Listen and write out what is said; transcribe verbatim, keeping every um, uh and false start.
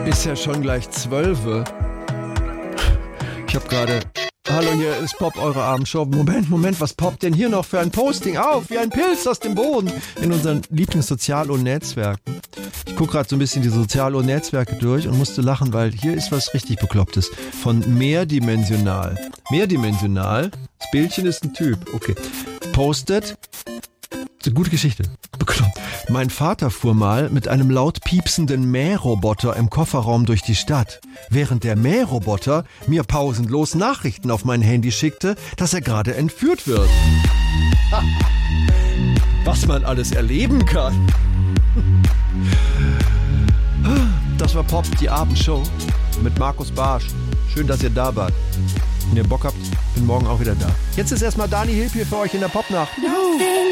Ist ja schon gleich zwölf. Ich habe gerade... Hallo, hier ist Pop, eure Abendshow. Moment, Moment, was poppt denn hier noch für ein Posting auf? Wie ein Pilz aus dem Boden. In unseren Lieblings-Sozial- und Netzwerken. Ich gucke gerade so ein bisschen die Sozial- und Netzwerke durch und musste lachen, weil hier ist was richtig Beklopptes. Von Mehrdimensional. Mehrdimensional. Das Bildchen ist ein Typ. Okay. Postet. Eine gute Geschichte. Bekloppt. Mein Vater fuhr mal mit einem laut piepsenden Mähroboter im Kofferraum durch die Stadt, während der Mähroboter mir pausenlos Nachrichten auf mein Handy schickte, dass er gerade entführt wird. Ha. Was man alles erleben kann. Das war Pop, die Abendshow mit Markus Barsch. Schön, dass ihr da wart. Wenn ihr Bock habt, bin morgen auch wieder da. Jetzt ist erstmal Dani Hilp hier für euch in der Popnacht.